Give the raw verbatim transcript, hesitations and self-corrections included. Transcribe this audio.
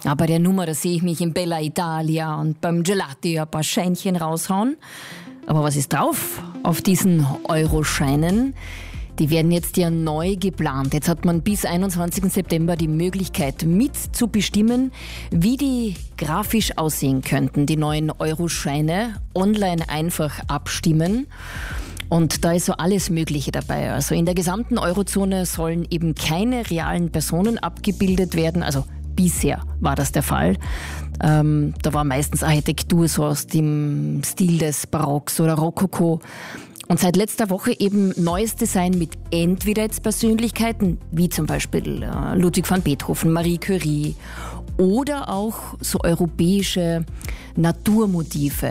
Aber bei der Nummer, da sehe ich mich in Bella Italia und beim Gelati ein paar Scheinchen raushauen. Aber was ist drauf auf diesen Euroscheinen? Die werden jetzt ja neu geplant. Jetzt hat man bis einundzwanzigsten September die Möglichkeit mitzubestimmen, wie die grafisch aussehen könnten, die neuen Euroscheine. Online einfach abstimmen. Und da ist so alles Mögliche dabei. Also in der gesamten Eurozone sollen eben keine realen Personen abgebildet werden. Also bisher war das der Fall. Ähm, da war meistens Architektur so aus dem Stil des Barocks oder Rokoko. Und seit letzter Woche eben neues Design mit entweder jetzt Persönlichkeiten, wie zum Beispiel äh, Ludwig van Beethoven, Marie Curie, oder auch so europäische Naturmotive,